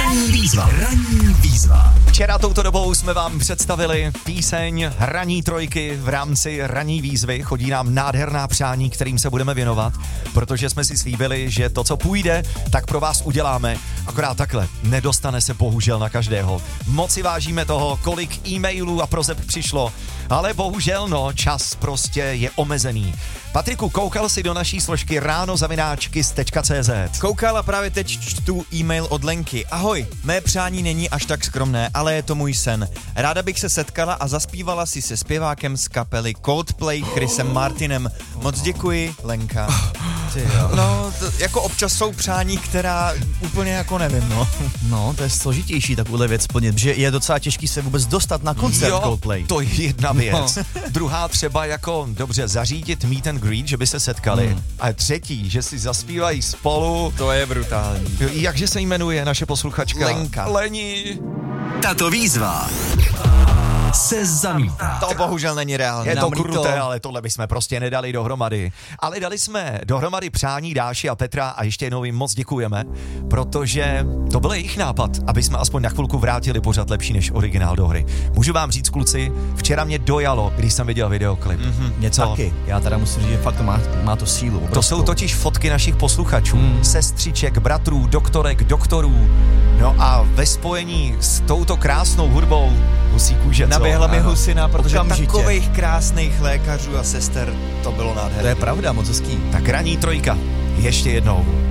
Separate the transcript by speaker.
Speaker 1: Ranní výzva.
Speaker 2: Včera touto dobou jsme vám představili píseň Ranní trojky v rámci ranní výzvy. Chodí nám nádherná přání, kterým se budeme věnovat, protože jsme si slíbili, že to, co půjde, tak pro vás uděláme. Akorát takhle, nedostane se bohužel na každého. Moc si vážíme toho, kolik e-mailů a prozeb přišlo, ale bohužel čas prostě je omezený. Patriku, koukal jsi do naší složky ráno@kiss.cz.
Speaker 3: Koukal a právě teď čtu e-mail od Lenky. Ahoj, mé přání není až tak skromné, ale je to můj sen. Ráda bych se setkala a zaspívala si se zpěvákem z kapely Coldplay Chrisem Martinem. Moc děkuji, Lenka. No, jako občas jsou přání, která úplně jako nevím,
Speaker 1: No, to je složitější takovouhle věc splnit, že je docela těžký se vůbec dostat na koncert Coldplay.
Speaker 2: To je jedna věc. Druhá třeba jako dobře zařídit meet and greet, že by se setkali. A třetí, že si zaspívají spolu.
Speaker 3: To je brutální.
Speaker 2: Jakže se jmenuje naše posluchačka?
Speaker 3: Lenka.
Speaker 2: Leni.
Speaker 1: Tato výzva se zamítá.
Speaker 3: To bohužel není reálné.
Speaker 2: Je to kruté, ale tohle bychom prostě nedali dohromady. Ale dali jsme dohromady přání Dáši a Petra a ještě jednou jim moc děkujeme, protože to byl jejich nápad, aby jsme aspoň na chvilku vrátili pořad lepší než originál do hry. Můžu vám říct, kluci, včera mě dojalo, když jsem viděl videoklip.
Speaker 1: Něco taky. Já teda musím říct, že fakt to má to sílu. Obrovskou.
Speaker 2: To jsou totiž fotky našich posluchačů, sestřiček, bratrů, doktorek, doktorů. No a ve spojení s touto krásnou hudbou husí kůže.
Speaker 3: Naběhla mi husina, protože
Speaker 1: Okamžitě.
Speaker 3: takových krásných lékařů a sester to bylo nádherné.
Speaker 1: To je pravda, moc hezký.
Speaker 2: Tak ranní trojka, ještě jednou.